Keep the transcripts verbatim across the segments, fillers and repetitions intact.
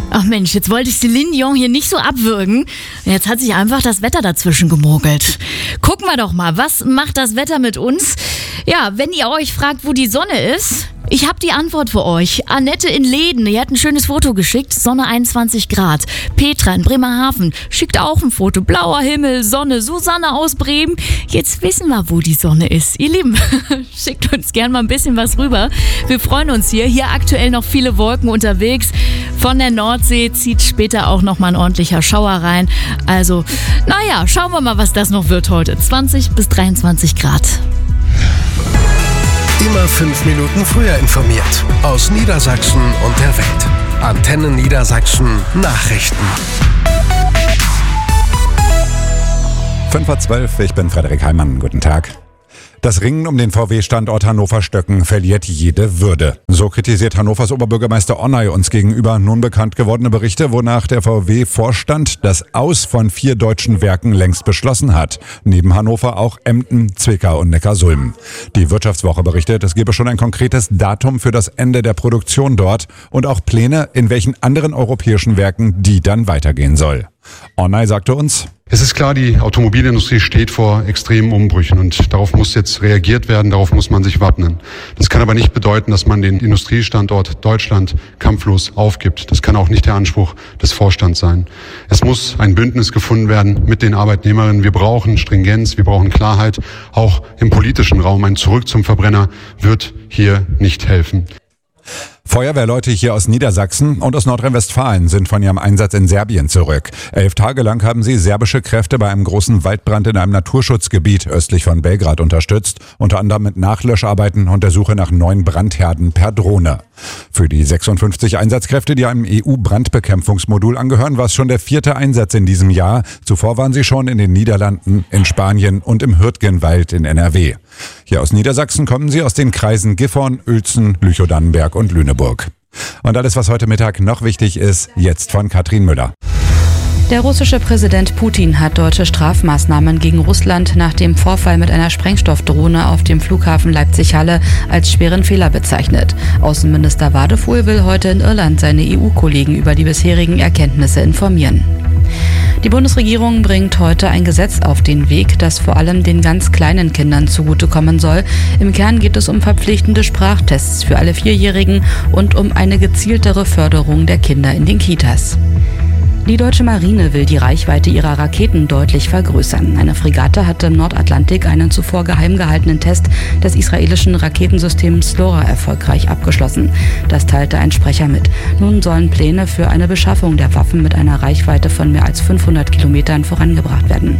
Ach Mensch, jetzt wollte ich Céline Dion hier nicht so abwürgen. Jetzt hat sich einfach das Wetter dazwischen gemogelt. Gucken wir doch mal, was macht das Wetter mit uns? Ja, wenn ihr euch fragt, wo die Sonne ist, ich habe die Antwort für euch. Annette in Läden, die hat ein schönes Foto geschickt. Sonne einundzwanzig Grad. Petra in Bremerhaven schickt auch ein Foto. Blauer Himmel, Sonne. Susanne aus Bremen. Jetzt wissen wir, wo die Sonne ist. Ihr Lieben, schickt uns gern mal ein bisschen was rüber. Wir freuen uns hier. Hier aktuell noch viele Wolken unterwegs. Von der Nordsee zieht später auch noch mal ein ordentlicher Schauer rein. Also, naja, schauen wir mal, was das noch wird heute. zwanzig bis dreiundzwanzig Grad. Immer fünf Minuten früher informiert. Aus Niedersachsen und der Welt. Antenne Niedersachsen Nachrichten. fünf Uhr zwölf, ich bin Frederik Heimann. Guten Tag. Das Ringen um den V W-Standort Hannover-Stöcken verliert jede Würde. So kritisiert Hannovers Oberbürgermeister Onay uns gegenüber nun bekannt gewordene Berichte, wonach der V W-Vorstand das Aus von vier deutschen Werken längst beschlossen hat. Neben Hannover auch Emden, Zwickau und Neckarsulm. Die Wirtschaftswoche berichtet, es gebe schon ein konkretes Datum für das Ende der Produktion dort und auch Pläne, in welchen anderen europäischen Werken die dann weitergehen soll. Onay sagte uns: Es ist klar, die Automobilindustrie steht vor extremen Umbrüchen und darauf muss jetzt reagiert werden, darauf muss man sich wappnen. Das kann aber nicht bedeuten, dass man den Industriestandort Deutschland kampflos aufgibt. Das kann auch nicht der Anspruch des Vorstands sein. Es muss ein Bündnis gefunden werden mit den Arbeitnehmerinnen. Wir brauchen Stringenz, wir brauchen Klarheit. Auch im politischen Raum ein Zurück zum Verbrenner wird hier nicht helfen. Feuerwehrleute hier aus Niedersachsen und aus Nordrhein-Westfalen sind von ihrem Einsatz in Serbien zurück. Elf Tage lang haben sie serbische Kräfte bei einem großen Waldbrand in einem Naturschutzgebiet östlich von Belgrad unterstützt, unter anderem mit Nachlöscharbeiten und der Suche nach neuen Brandherden per Drohne. Für die sechsundfünfzig Einsatzkräfte, die einem E U-Brandbekämpfungsmodul angehören, war es schon der vierte Einsatz in diesem Jahr. Zuvor waren sie schon in den Niederlanden, in Spanien und im Hürtgenwald in N R W. Hier aus Niedersachsen kommen sie aus den Kreisen Gifhorn, Uelzen, Lüchow-Dannenberg und Lüneburg. Und alles, was heute Mittag noch wichtig ist, jetzt von Katrin Müller. Der russische Präsident Putin hat deutsche Strafmaßnahmen gegen Russland nach dem Vorfall mit einer Sprengstoffdrohne auf dem Flughafen Leipzig-Halle als schweren Fehler bezeichnet. Außenminister Wadefuhl will heute in Irland seine E U-Kollegen über die bisherigen Erkenntnisse informieren. Die Bundesregierung bringt heute ein Gesetz auf den Weg, das vor allem den ganz kleinen Kindern zugutekommen soll. Im Kern geht es um verpflichtende Sprachtests für alle Vierjährigen und um eine gezieltere Förderung der Kinder in den Kitas. Die deutsche Marine will die Reichweite ihrer Raketen deutlich vergrößern. Eine Fregatte hatte im Nordatlantik einen zuvor geheim gehaltenen Test des israelischen Raketensystems Slora erfolgreich abgeschlossen. Das teilte ein Sprecher mit. Nun sollen Pläne für eine Beschaffung der Waffen mit einer Reichweite von mehr als fünfhundert Kilometern vorangebracht werden.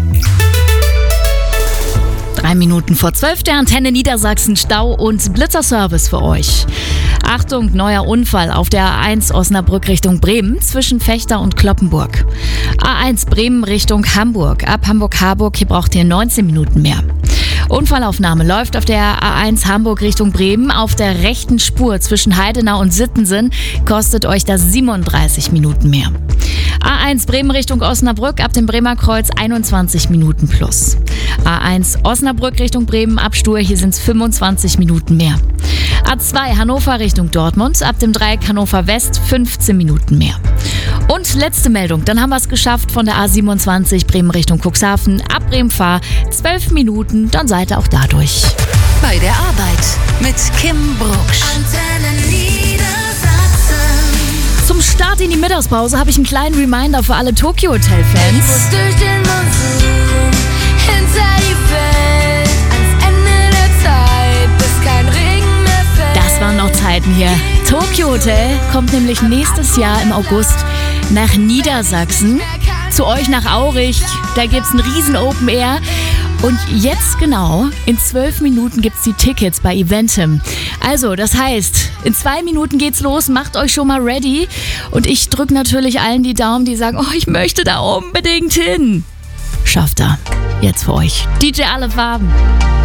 Drei Minuten vor zwölf, der Antenne Niedersachsen Stau- und Blitzerservice für euch. Achtung, neuer Unfall auf der A eins Osnabrück Richtung Bremen zwischen Vechta und Cloppenburg. A eins Bremen Richtung Hamburg. Ab Hamburg-Harburg, hier braucht ihr neunzehn Minuten mehr. Unfallaufnahme läuft auf der A eins Hamburg Richtung Bremen auf der rechten Spur zwischen Heidenau und Sittensen. Kostet euch das siebenunddreißig Minuten mehr. A eins Bremen Richtung Osnabrück ab dem Bremer Kreuz einundzwanzig Minuten plus. A eins Osnabrück Richtung Bremen ab Stur, hier sind es fünfundzwanzig Minuten mehr. A zwei Hannover Richtung Dortmund ab dem Dreieck Hannover West fünfzehn Minuten mehr. Und letzte Meldung, dann haben wir es geschafft von der A siebenundzwanzig Bremen Richtung Cuxhaven ab Bremen-Fahr zwölf Minuten, dann seid ihr auch dadurch. Bei der Arbeit mit Kim Brucksch. Antenne Niedersachsen. Zum Start in die Mittagspause habe ich einen kleinen Reminder für alle Tokyo Hotel-Fans. Durch den Monsun, hinter die Welt, ans Ende der Zeit, bis kein Regen mehr fällt. Das waren noch Zeiten hier. Tokyo Hotel kommt nämlich nächstes Jahr im August nach Niedersachsen, zu euch nach Aurich. Da gibt's ein riesen Open Air. Und jetzt genau, in zwölf Minuten gibt's die Tickets bei Eventim. Also, das heißt, in zwei Minuten geht's los, macht euch schon mal ready. Und ich drücke natürlich allen die Daumen, die sagen, oh, ich möchte da unbedingt hin. Schafft er. Jetzt für euch. D J Alle Farben.